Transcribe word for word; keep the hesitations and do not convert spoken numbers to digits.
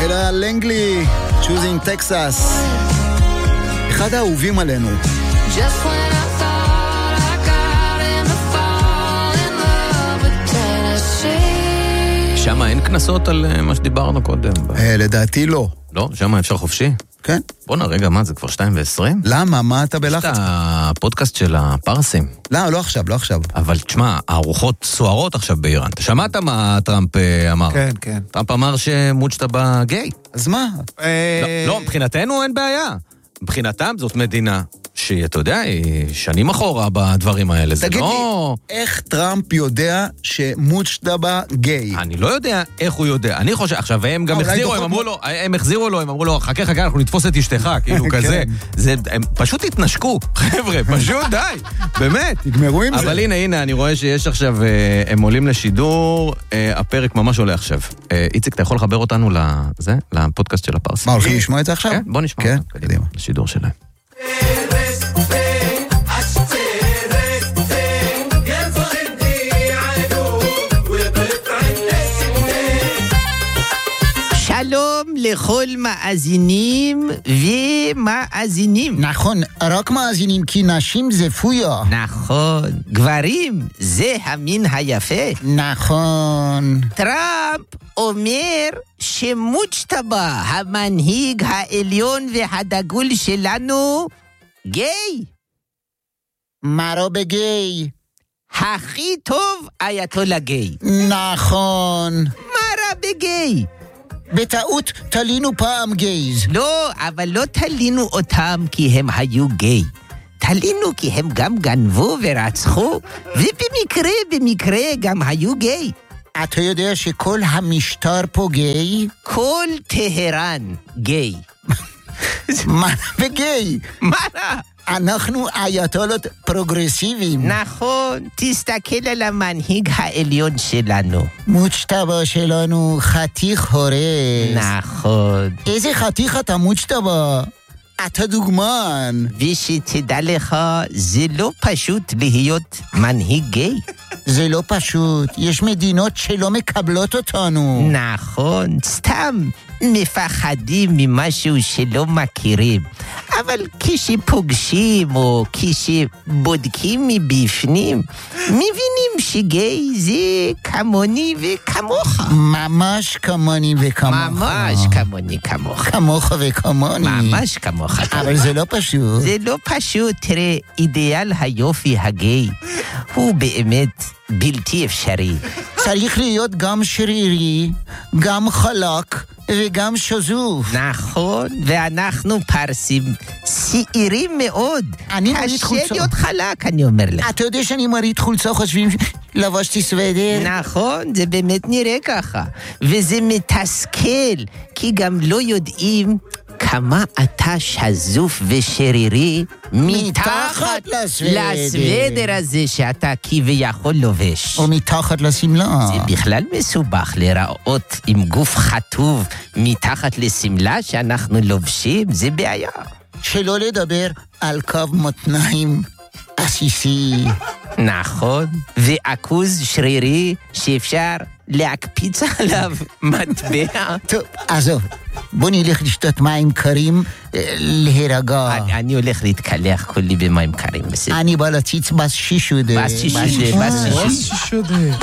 של לנגלי, Choosing Texas. אחד האהובים עלינו. Just when I thought I got him to fall in love with Tennessee. שמה אין כנסות על מה שדיברנו קודם. לדעתי לא. לא? שמה אפשר חופשי? כן. בוא נרגע, מה זה כבר שתיים ועשרים? למה? מה אתה בלחץ? יש את הפודקאסט של הפרסים. לא, לא עכשיו, לא עכשיו. אבל תשמע, הארוחות סוערות עכשיו באיראן. אתה שמעת מה טראמפ אמר? כן, כן. טראמפ אמר שמוג'טבה גיי. אז מה? לא, מבחינתנו אין בעיה. מבחינתם זאת מדינה שאתה יודע, היא שנים אחורה בדברים האלה. תגיד לי, איך טראמפ יודע שמוג'טבה גיי? אני לא יודע איך הוא יודע. אני חושב, עכשיו, הם גם החזירו, הם אמרו לו, הם החזירו לו, הם אמרו לו, חכה, חכה, אנחנו נתפוס את אשתך, כאילו כזה. הם פשוט התנשקו, חבר'ה, פשוט די, באמת. תגמרו עם זה. אבל הנה, הנה, אני רואה שיש עכשיו, הם עולים לשידור, הפרק ממש עולה עכשיו. איציק, אתה יכול לחבר אותנו לזה, לפודקאסט של הפרסים? מה, הולכים לשמוע את זה עכשיו? כן, בוא נשמע. כן, קדימה. לשידור שלהם. שלום לכל מאזינים ומאזינים. נכון, רק מאזינים כי נשים זה פויה. נכון, גברים זה המין היפה. נכון. טראמפ אומר שמוג'טבה, המנהיג העליון והדגול שלנו, גיי. מה לא בגיי? הכי טוב אייתולה גיי. נכון. מה רע בגיי? בטעות תלינו פעם גייז. לא, אבל לא תלינו אותם כי הם היו גיי. תלינו כי הם גם גנבו ורצחו, ובמקרה, במקרה גם היו גיי. אתה יודע שכל המשטר פה גיי? כל טהרן גיי. מה בגיי? מה רע? אנחנו אייתולות פרוגרסיביים. נכון, תסתכל על המנהיג העליון שלנו. מוג'טבה שלנו חתיך הורס. נכון. איזה חתיך אתה מוג'טבה? אתה דוגמן. ושתדע לך, זה לא פשוט להיות מנהיג גיי. זה לא פשוט, יש מדינות שלא מקבלות אותנו. נכון, סתם מפחדים ממשהו שלא מכירים. אבל כשפוגשים או כשבודקים מבפנים, מבינים שגיי זה כמוני וכמוך. ממש כמוני וכמוך. ממש כמוני כמוך. כמוך וכמוני. ממש כמוך. אבל זה לא פשוט. זה לא פשוט, תראה, אידיאל היופי הגיי הוא באמת בלתי אפשרי. צריך להיות גם שרירי, גם חלק וגם שזוף. נכון, ואנחנו פרסים שעירים מאוד. אני מרית חולצה. קשה להיות חלק, אני אומר לך. אתה יודע שאני מרית חולצה, חושבים לבשתי סוודר? נכון, זה באמת נראה ככה. וזה מתסכל, כי גם לא יודעים כמה אתה שזוף ושרירי מתחת לסוודר הזה שאתה כביכול לובש. או מתחת לסמלה. זה בכלל מסובך לראות עם גוף חטוב מתחת לסמלה שאנחנו לובשים, זה בעיה. שלא לדבר על קו מותניים עסיסי. נכון, ועכוז שרירי שאפשר להקפיץ עליו מטבע. טוב, עזוב, בוא נלך לשתות מים קרים להירגע. אני, אני הולך להתקלח כולי במים קרים, בסדר? אני בא לציץ בס שישודה. בס שישודה, בס שישודה.